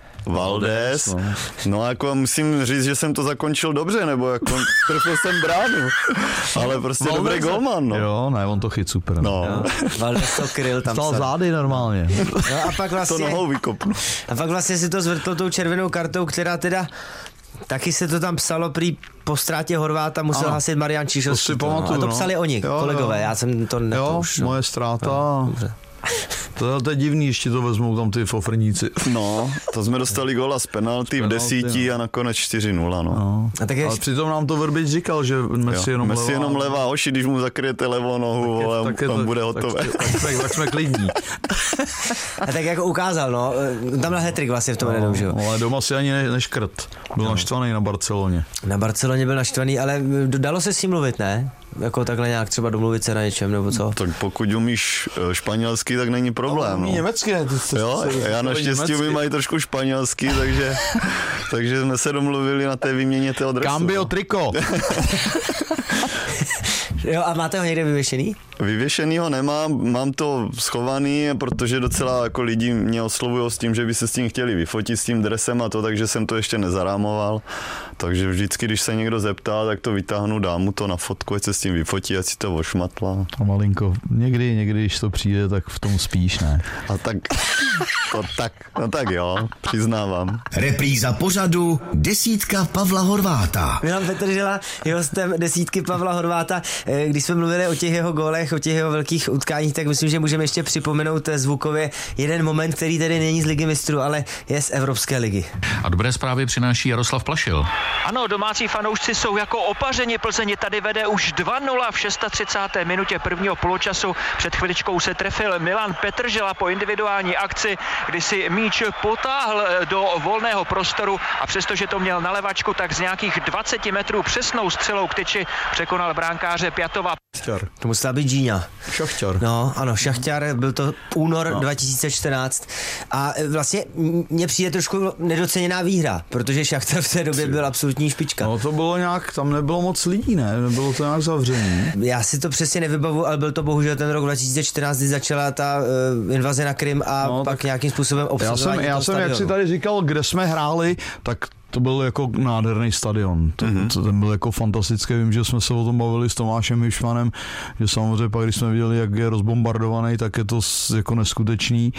Valdés. No jako musím říct, že jsem to zakončil dobře, nebo jako trefil jsem bránu. Ale prostě dobrý golman, no. Jo, ne, on to chyt super. No. Valdés to kryl tam. Stal zády normálně. No a pak vlastně... To nohou vykopnu. A pak vlastně si to zvrtlo tou červenou kartou, která teda... Taky se to tam psalo, prý po ztrátě Horváta musel hasit Marian Čižovský. A to psali oni, kolegové, já jsem to nepouštěl. Moje ztráta. To je divný, ještě to vezmou tam ty fofrníci. No, to jsme dostali góla z penalty v 10 a nakonec 4-0, no. A tak ale přitom nám to Vrbič říkal, že Messi jenom levá oši, když mu zakryjete levou nohu, tam bude hotové. Tak jsme klidní. A tak jako ukázal, no, tam na hat-trick vlastně v tom Edenu, že jo. Ale doma si ani neškrt. Byl naštvaný na Barceloně. Na Barceloně byl naštvaný, ale dalo se s ním mluvit, ne? Jako takhle nějak třeba domluvit se na něčem, nebo co? Tak pokud umíš španělsky, tak není problém. No. Německy, jo, já naštěstí umím i trošku španělsky, takže jsme se domluvili na té výměně té adresy. Cambio triko. Jo, a máte ho někde vyvěšený? Vyvěšený ho nemám, mám to schovaný, protože docela jako lidi mě oslovují s tím, že by se s tím chtěli vyfotit s tím dresem a to, takže jsem to ještě nezarámoval. Takže vždycky, když se někdo zeptá, tak to vytáhnu, dám mu to na fotku, ať se s tím vyfotí, ať si to ošmatla. A malinko, někdy, když to přijde, tak v tom spíš, ne? A tak jo, přiznávám. Repríza pořadu Desítka Pavla Horváta. Milan Petržela je hostem Desítky Pavla Horváta. Když jsme mluvili o těch jeho gólech, o těch jeho velkých utkáních, tak myslím, že můžeme ještě připomenout zvukově jeden moment, který tedy není z Ligy mistrů, ale je z Evropské ligy. A dobré zprávy přináší Jaroslav Plašil. Ano, domácí fanoušci jsou jako opařeni. Plzeň tady vede už 2-0 v 36. minutě prvního poločasu. Před chviličkou se trefil Milan Petržela po individuální akci, kdy si míč potáhl do volného prostoru a přestože to měl na levačku, tak z nějakých 20 metrů přesnou střelou k tyči překonal bránkáře Pjatova. To musela být Gíňa. Šachtar. No, ano, Šachtar, byl to únor 2014 a vlastně mně přijde trošku nedoceněná výhra, protože Šachtar v té době byl absolutní špička. No to bylo nějak, tam nebylo moc lidí, ne? Nebylo to nějak zavřený. Já si to přesně nevybavu, ale byl to bohužel ten rok 2014, kdy začala ta invaze na Krym a pak nějakým způsobem obsazování Já jsem, jak si tady říkal, kde jsme hráli, tak to byl jako nádherný stadion. Ten byl jako fantastický. Vím, že jsme se o tom bavili s Tomášem Mišmanem, že samozřejmě pak, když jsme viděli, jak je rozbombardovaný, tak je to jako neskutečný.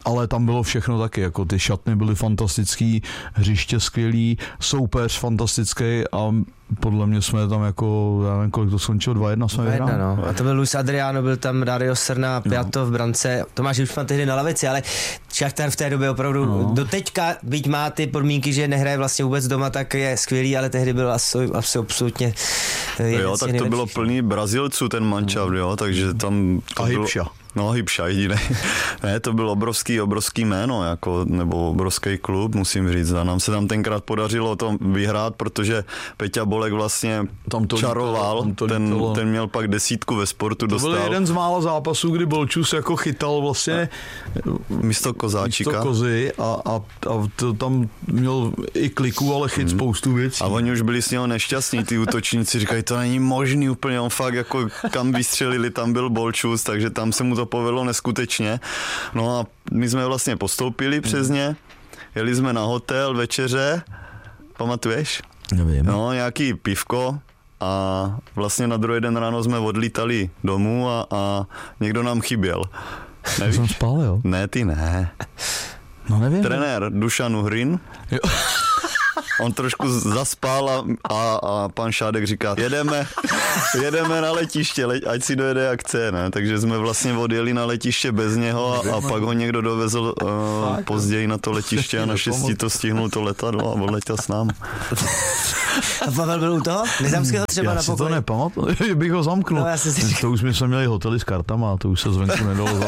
ale tam bylo všechno taky, jako ty šatny byly fantastický, hřiště skvělý, soupeř fantastický a podle mě jsme tam jako, já nevím, kolik to skončilo, 2-1 jsme vyhráli. No. A to byl Luis Adriano, byl tam Dario Serna, Piatto v brance, Tomáš Hubšman tehdy na lavici, ale Šachtar v té době opravdu do teďka, byť má ty podmínky, že nehraje vlastně vůbec doma, tak je skvělý, ale tehdy byl absolutně jo, tak to bylo plný Brazilců ten mančaft, jo, takže tam to a bylo... Hybša. No, Hybša jediný. Ne, to byl obrovský jméno, jako, nebo obrovský klub, musím říct. A nám se tam tenkrát podařilo to vyhrát, protože Peťa Bolek vlastně tam to čaroval, ten měl pak 10 ve sportu, dostal. To byl jeden z mála zápasů, kdy Bolčus jako chytal vlastně místo Kozáčika. Místo Kozy a to tam měl i kliku, ale chyt spoustu věcí. A oni už byli s něho nešťastní, ty útočníci, říkají, to není možný úplně, on fakt jako kam vystřelili, tam byl Bolčus, takže tam se mu to povedlo neskutečně. No a my jsme vlastně postoupili přes ně, jeli jsme na hotel, večeře, pamatuješ? Nevím. No, nějaký pivko a vlastně na druhý den ráno jsme odlítali domů a někdo nám chyběl. Nevíš? Jsem spal, jo? Ne, ty ne. No nevím. Trenér Dušan Uhrin. Jo. On trošku zaspal a pan Šádek říká, jedeme na letiště, ať si dojede jak chce, ne? Takže jsme vlastně odjeli na letiště bez něho a pak ho někdo dovezl později na to letiště a naštěstí to stihnul to letadlo a odletěl s námi. A Pavel byl u toho? Nezamského třeba na pokoji? Já si to nepamatuju, že bych ho zamknul. No, to už jsme měli hotely s kartama, to už se zvenku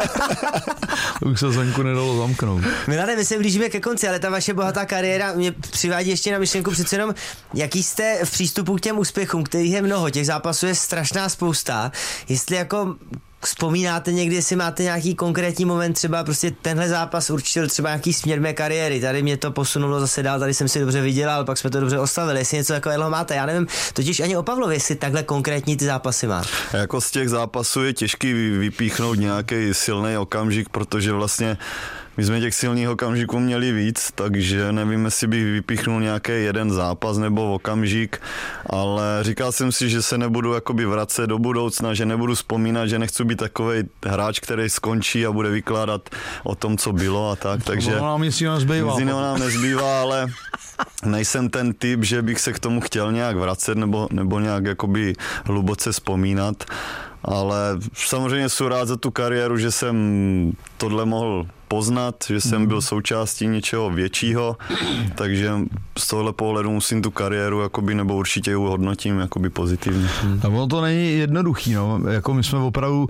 nedalo zamknout. Milane, my se blížíme ke konci, ale ta vaše bohatá kariéra mě přivádí ještě na myšlenku přece jenom, jaký jste v přístupu k těm úspěchům, kterých je mnoho, těch zápasů je strašná spousta, jestli jako vzpomínáte někdy, jestli máte nějaký konkrétní moment, třeba prostě tenhle zápas určil třeba nějaký směr mé kariéry, tady mě to posunulo zase dál, tady jsem si dobře vydělal, pak jsme to dobře oslavili, jestli něco takového máte, já nevím, totiž ani o Pavlovi, jestli takhle konkrétní ty zápasy má. Jako z těch zápasů je těžký vypíchnout nějaký silný okamžik, protože vlastně my jsme těch silných okamžiků měli víc, takže nevím, jestli bych vypíchnul nějaký jeden zápas nebo okamžik, ale říkal jsem si, že se nebudu jakoby vracet do budoucna, že nebudu vzpomínat, že nechci být takovej hráč, který skončí a bude vykládat o tom, co bylo a tak, takže nic jiného nám nezbývá, ale nejsem ten typ, že bych se k tomu chtěl nějak vracet nebo nějak jakoby hluboce vzpomínat. Ale samozřejmě jsem rád za tu kariéru, že jsem tohle mohl poznat, že jsem byl součástí něčeho většího, takže z tohle pohledu musím tu kariéru jakoby, nebo určitě ji hodnotím jakoby pozitivně. A ono to není jednoduchý, no. Jako my jsme opravdu,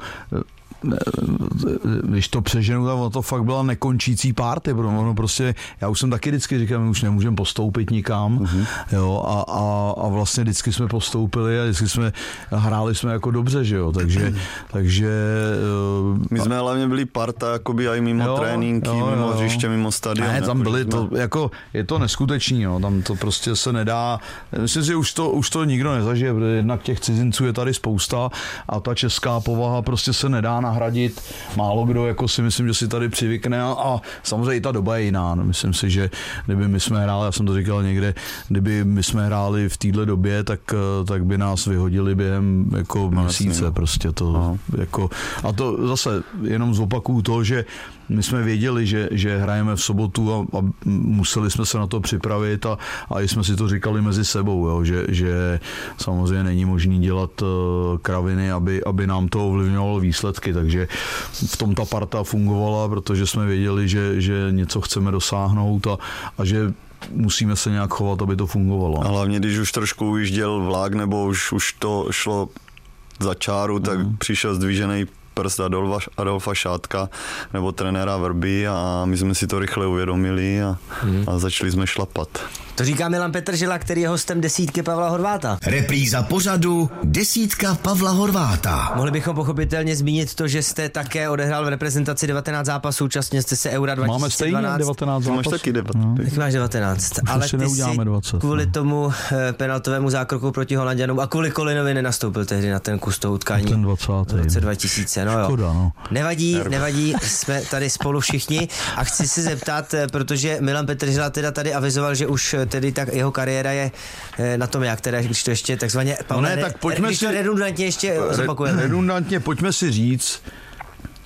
když to přeženu, tak to fakt byla nekončící party, ono prostě, já už jsem taky vždycky říkal, my už nemůžeme postoupit nikam, jo, a vlastně vždycky jsme postoupili a vždycky jsme hráli jsme jako dobře, že jo, takže my jsme hlavně byli parta, jakoby i mimo tréninky, mimo hřiště, mimo stadion. Ne, tam byli to, jako, je to neskutečný, jo, tam to prostě se nedá, myslím si, že už to nikdo nezažije, protože jednak těch cizinců je tady spousta a ta česká povaha prostě se nedá nahradit. Málo kdo jako si myslím, že si tady přivykne a samozřejmě i ta doba je jiná. Myslím si, že kdyby my jsme hráli, já jsem to říkal někde, kdyby my jsme hráli v téhle době, tak by nás vyhodili během jako měsíce prostě to jako, a to zase jenom zopakuju to, že my jsme věděli, že hrajeme v sobotu a museli jsme se na to připravit a jsme si to říkali mezi sebou, jo, že samozřejmě není možný dělat kraviny, aby nám to ovlivňovalo výsledky, takže v tom ta parta fungovala, protože jsme věděli, že něco chceme dosáhnout a že musíme se nějak chovat, aby to fungovalo. A hlavně, když už trošku ujížděl vlak, nebo už to šlo za čáru, tak přišel zdvížený prst Adolfa Šátka nebo trenéra Vrby a my jsme si to rychle uvědomili a začali jsme šlapat. To říká Milan Petržela, který je hostem desítky Pavla Horváta. Repríza pořadu desítka Pavla Horváta. Mohli bychom pochopitelně zmínit to, že jste také odehrál v reprezentaci 19 zápasů, účastnil jste se Eura 2012. Máme stejně 19 zápasů. Máš taky 19. Tak máš 19. Ale ty si 20, kvůli tomu penaltovému zákroku proti Holanďanům a kvůli Kolinovi nenastoupil tehdy na ten kus toho utkání. Ten 20. V roce 2000. No jo. Škoda, no. Nevadí, jsme tady spolu všichni a chci se zeptat, protože Milan Petržela teda tady avizoval, že už tedy tak jeho kariéra je na tom jak, teda, když to ještě takzvaně... tak pojďme když to redundantně ještě zopakujeme. Redundantně pojďme si říct,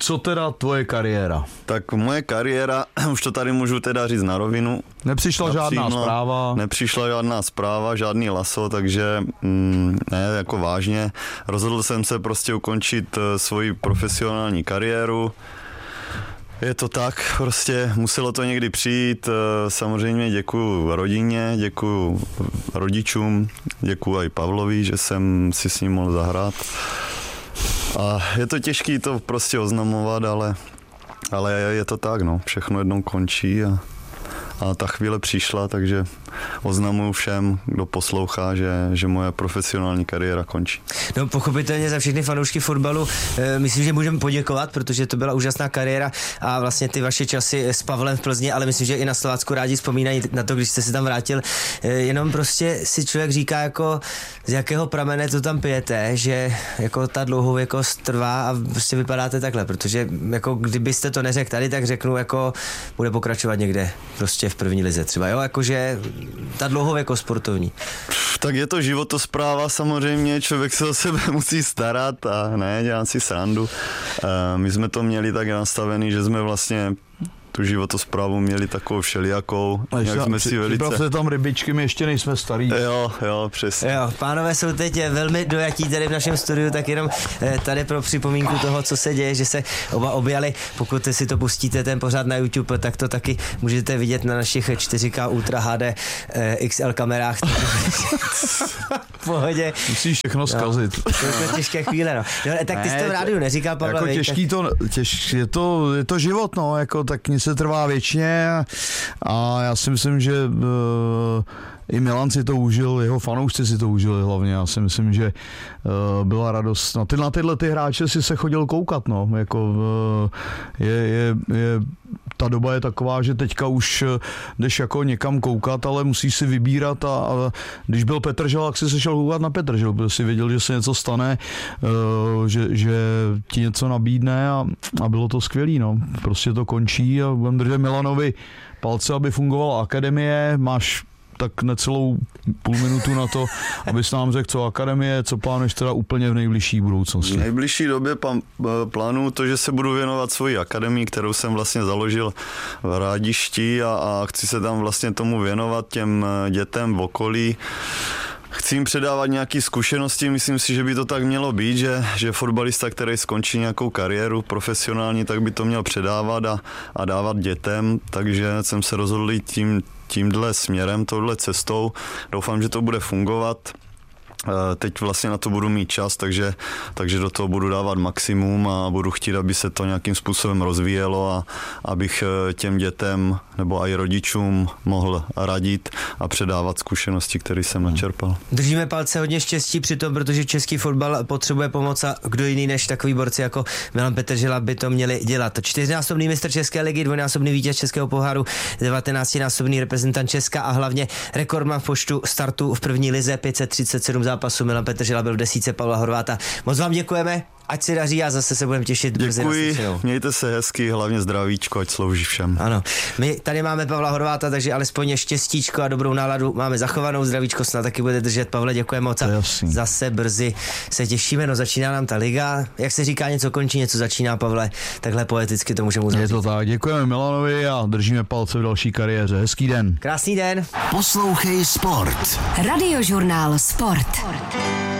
Co teda tvoje kariéra? Tak moje kariéra, už to tady můžu teda říct na rovinu. Nepřišla žádná zpráva, žádný laso, takže ne, jako vážně. Rozhodl jsem se prostě ukončit svoji profesionální kariéru. Je to tak, prostě muselo to někdy přijít. Samozřejmě děkuju rodině, děkuju rodičům, děkuju i Pavlovi, že jsem si s ním mohl zahrát. A je to těžké to prostě oznamovat, ale je to tak, no. Všechno jednou končí a ta chvíle přišla, takže oznamuju všem, kdo poslouchá, že moje profesionální kariéra končí. No pochopitelně za všechny fanoušky fotbalu myslím, že můžeme poděkovat, protože to byla úžasná kariéra a vlastně ty vaše časy s Pavlem v Plzni, ale myslím, že i na Slovácku rádi vzpomínají na to, když jste se tam vrátil. Jenom prostě si člověk říká, jako z jakého pramene to tam pijete, že jako ta dlouhověkost trvá a prostě vypadáte takhle, protože jako kdybyste to neřekl tady, tak řeknu, jako bude pokračovat někde prostě v první lize třeba, jo, jakože ta dlouhověkost sportovní. Tak je to životospráva samozřejmě, člověk se o sebe musí starat a ne, dělám si srandu. My jsme to měli tak nastavený, že jsme vlastně tu životosprávu měli takovou všelijakou. Jak jsme si velice... Připravte tam rybičky, my ještě nejsme starý. Jo, přesně. Jo, pánové jsou teď velmi dojatí tady v našem studiu, tak jenom tady pro připomínku toho, co se děje, že se oba objali. Pokud si to pustíte ten pořád na YouTube, tak to taky můžete vidět na našich 4K Ultra HD XL kamerách. V pohodě. Musíš všechno zkazit. To je těžké chvíle, no. Tak ty jsi to v rádiu neříkal, Pavle. Jako těžký je to život, no, jako tak nic se trvá věčně a já si myslím, že i Milan si to užil, jeho fanoušci si to užili hlavně. Já si myslím, že byla radost. Na tyhle hráče si se chodil koukat, no. Jako, ta doba je taková, že teďka už jdeš jako někam koukat, ale musíš si vybírat a když byl Petržel, tak si se šel koukat na Petržel, protože si věděl, že se něco stane, že ti něco nabídne a bylo to skvělý, no. Prostě to končí a budeme držet Milanovi palce, aby fungovala akademie, máš tak necelou půl minutu na to, abys nám řekl, co akademie, co plánuješ teda úplně v nejbližší budoucnosti. V nejbližší době plánuju to, že se budu věnovat svoji akademii, kterou jsem vlastně založil v Rádišti a chci se tam vlastně tomu věnovat těm dětem v okolí. Chci jim předávat nějaké zkušenosti, myslím si, že by to tak mělo být, že fotbalista, který skončí nějakou kariéru profesionální, tak by to měl předávat a dávat dětem, takže jsem se rozhodl jít tímhle směrem, touhle cestou. Doufám, že to bude fungovat. Teď vlastně na to budu mít čas, takže do toho budu dávat maximum a budu chtít, aby se to nějakým způsobem rozvíjelo a abych těm dětem nebo i rodičům mohl radit a předávat zkušenosti, které jsem načerpal. Držíme palce, hodně štěstí při tom, protože český fotbal potřebuje pomoc a kdo jiný než takový borci jako Milan Petržela by to měli dělat. 4násobný mistr České ligy, 2násobný vítěz Českého poháru, 19násobný reprezentant Česka a hlavně rekordman v počtu startů v první lize, 537 zápasů. Milan Petržela byl v desítce Pavla Horváta. Moc vám děkujeme, ať si daří a zase se budeme těšit. Děkuji, mějte se hezky, hlavně zdravíčko, ať slouží všem. Ano, my tady máme Pavla Horváta, takže alespoň štěstíčko a dobrou náladu máme zachovanou, zdravíčko snad taky bude držet. Pavle, děkujeme moc a zase brzy se těšíme, no začíná nám ta liga, jak se říká, něco končí, něco začíná, Pavle, takhle poeticky to můžeme uzavřít. Je to tak, děkujeme Milanovi a držíme palce v další kariéře. Hezký den. Krásný den. Poslouchej Sport. Radiožurnál Sport.